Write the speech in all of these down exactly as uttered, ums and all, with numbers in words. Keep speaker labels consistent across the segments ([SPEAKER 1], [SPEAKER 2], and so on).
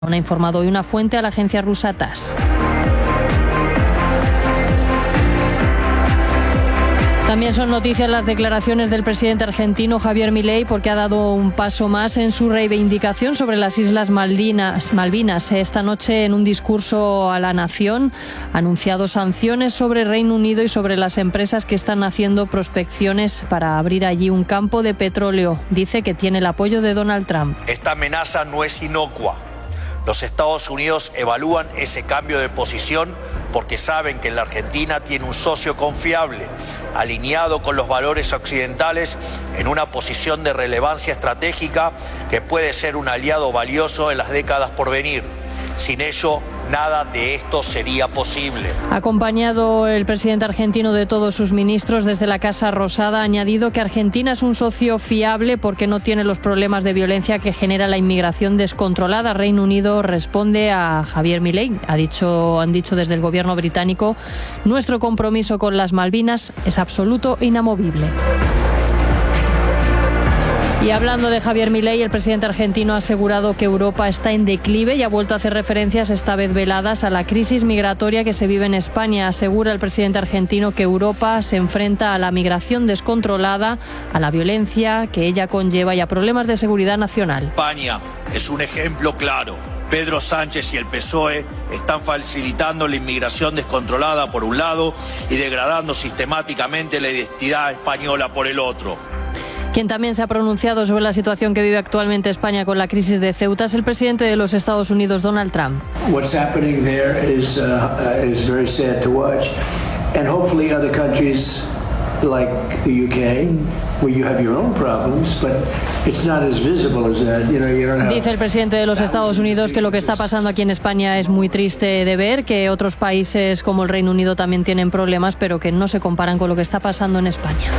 [SPEAKER 1] Ha informado hoy una fuente a la agencia rusa T A S S. También son noticias las declaraciones del presidente argentino Javier Milei, porque ha dado un paso más en su reivindicación sobre las Islas Malvinas. Malvinas. Esta noche, en un discurso a la nación, ha anunciado sanciones sobre Reino Unido y sobre las empresas que están haciendo prospecciones para abrir allí un campo de petróleo. Dice que tiene el apoyo de Donald Trump.
[SPEAKER 2] Esta amenaza no es inocua. Los Estados Unidos evalúan ese cambio de posición porque saben que la Argentina tiene un socio confiable, alineado con los valores occidentales, en una posición de relevancia estratégica que puede ser un aliado valioso en las décadas por venir. Sin ello, nada de esto sería posible.
[SPEAKER 1] Acompañado el presidente argentino de todos sus ministros desde la Casa Rosada, ha añadido que Argentina es un socio fiable porque no tiene los problemas de violencia que genera la inmigración descontrolada. Reino Unido responde a Javier Milei. Ha dicho, han dicho desde el gobierno británico: nuestro compromiso con las Malvinas es absoluto e inamovible. Y hablando de Javier Milei, el presidente argentino ha asegurado que Europa está en declive y ha vuelto a hacer referencias, esta vez veladas, a la crisis migratoria que se vive en España. Asegura el presidente argentino que Europa se enfrenta a la migración descontrolada, a la violencia que ella conlleva y a problemas de seguridad nacional.
[SPEAKER 2] España es un ejemplo claro. Pedro Sánchez y el P S O E están facilitando la inmigración descontrolada por un lado y degradando sistemáticamente la identidad española por el otro.
[SPEAKER 1] Quien también se ha pronunciado sobre la situación que vive actualmente España con la crisis de Ceuta es el presidente de los Estados Unidos, Donald Trump.
[SPEAKER 3] What's happening there is uh, uh, is very sad to watch, and hopefully other countries like the U K, where you have your own problems, but it's not as visible as that. You know, you don't have.
[SPEAKER 1] Dice el presidente de los Estados Unidos que lo que está pasando aquí en España es muy triste de ver, que otros países como el Reino Unido también tienen problemas, pero que no se comparan con lo que está pasando en España.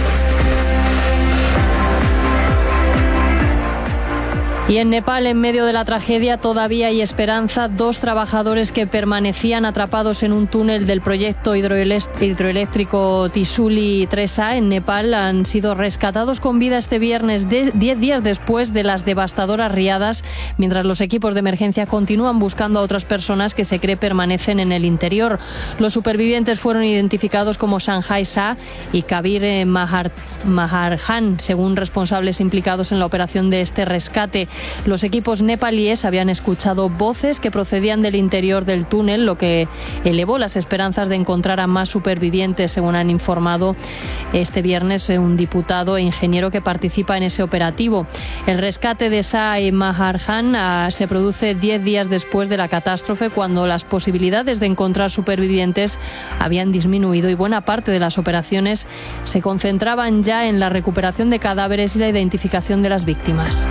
[SPEAKER 1] Y en Nepal, en medio de la tragedia, todavía hay esperanza. Dos trabajadores que permanecían atrapados en un túnel del proyecto hidroeléctrico Tisuli tres A en Nepal han sido rescatados con vida este viernes, diez días después de las devastadoras riadas, mientras los equipos de emergencia continúan buscando a otras personas que se cree permanecen en el interior. Los supervivientes fueron identificados como Sanjay Shah y Kabir Mahar, Maharjan, según responsables implicados en la operación de este rescate. Los equipos nepalíes habían escuchado voces que procedían del interior del túnel, lo que elevó las esperanzas de encontrar a más supervivientes, según han informado este viernes un diputado e ingeniero que participa en ese operativo. El rescate de Shah y Maharjan uh, se produce diez días después de la catástrofe, cuando las posibilidades de encontrar supervivientes habían disminuido y buena parte de las operaciones se concentraban ya en la recuperación de cadáveres y la identificación de las víctimas.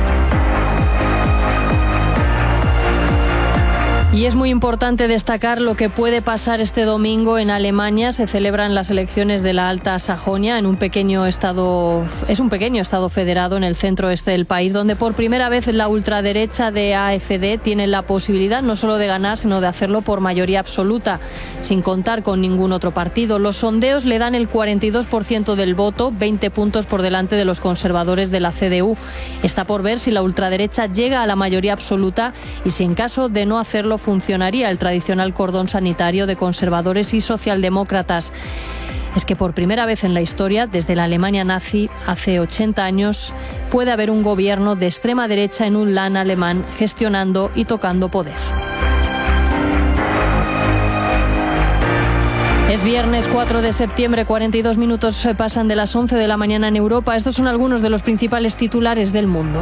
[SPEAKER 1] Y es muy importante destacar lo que puede pasar este domingo en Alemania. Se celebran las elecciones de la Alta Sajonia, en un pequeño estado, es un pequeño estado federado en el centro-este del país, donde por primera vez la ultraderecha de A F D tiene la posibilidad no solo de ganar, sino de hacerlo por mayoría absoluta, sin contar con ningún otro partido. Los sondeos le dan el cuarenta y dos por ciento del voto, veinte puntos por delante de los conservadores de la C D U. Está por ver si la ultraderecha llega a la mayoría absoluta y si, en caso de no hacerlo, funcionaría el tradicional cordón sanitario de conservadores y socialdemócratas. Es que por primera vez en la historia, desde la Alemania nazi hace ochenta años, puede haber un gobierno de extrema derecha en un land alemán gestionando y tocando poder. Es viernes cuatro de septiembre, cuarenta y dos minutos pasan de las once de la mañana en Europa. Estos son algunos de los principales titulares del mundo.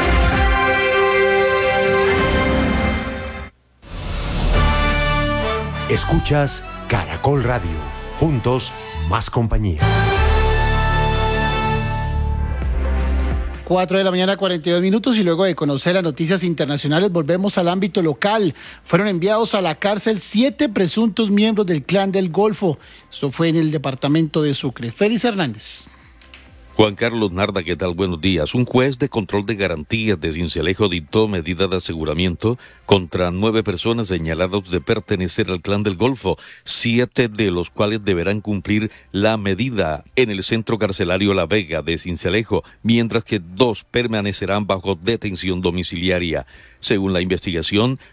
[SPEAKER 4] Escuchas Caracol Radio. Juntos, más compañía.
[SPEAKER 5] cuatro de la mañana, cuarenta y dos minutos, y luego de conocer las noticias internacionales volvemos al ámbito local. Fueron enviados a la cárcel siete presuntos miembros del Clan del Golfo. Esto fue en el departamento de Sucre. Félix Hernández.
[SPEAKER 6] Juan Carlos Narda, ¿qué tal? Buenos días. Un juez de control de garantías de Sincelejo dictó medida de aseguramiento contra nueve personas señaladas de pertenecer al Clan del Golfo, siete de los cuales deberán cumplir la medida en el centro carcelario La Vega de Sincelejo, mientras que dos permanecerán bajo detención domiciliaria. Según la investigación,